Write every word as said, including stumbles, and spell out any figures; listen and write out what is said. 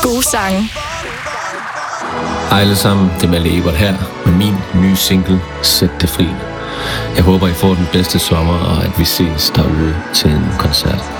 Gode sange. Hej alle sammen, det er Malte Ebert her med min nye single, Sæt det fri. Jeg håber, I får den bedste sommer, og at vi ses derude til en koncert.